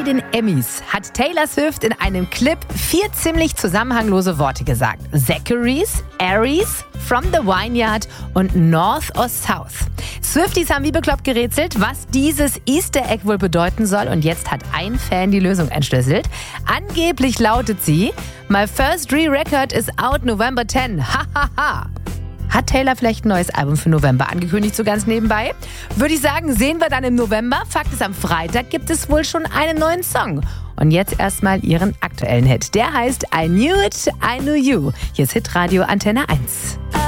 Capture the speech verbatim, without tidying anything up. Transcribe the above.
den Emmys hat Taylor Swift in einem Clip vier ziemlich zusammenhanglose Worte gesagt. Zachary's, Aries, From the Vineyard und North or South. Swifties haben wie bekloppt gerätselt, was dieses Easter Egg wohl bedeuten soll. Und jetzt hat ein Fan die Lösung entschlüsselt. Angeblich lautet sie: My first re-record is out November tenth. Ha ha ha. Hat Taylor vielleicht ein neues Album für November angekündigt, so ganz nebenbei? Würde ich sagen, sehen wir dann im November. Fakt ist, am Freitag gibt es wohl schon einen neuen Song. Und jetzt erstmal ihren aktuellen Hit. Der heißt I Knew It, I Knew You. Hier ist Hitradio Antenne eins.